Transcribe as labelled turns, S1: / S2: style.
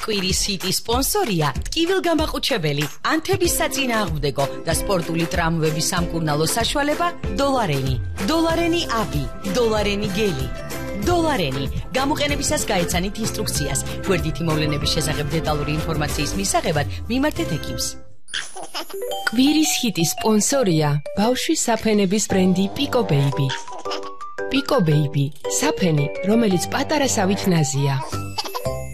S1: კვირის ჰიტის სპონსორია ტკივილგამაყუჩებელი, ანთების საწინააღმდეგო და სპორტული ტრამვების სამკურნალო საშუალება დოლარენი. დოლარენი აბი, დოლარენი გელი. დოლარენი. გამოყენებისას გაეცანით ინსტრუქციას. გვერდითი მოვლენების შესახებ დეტალური ინფორმაციის მისაღებად მიმართეთ ექიმს. კვირის ჰიტის სპონსორია ბავშვის საფენების ბრენდი პიკო ბეიბი. პიკო ბეიბი, საფენი, რომელიც პატარასავით ნაზია.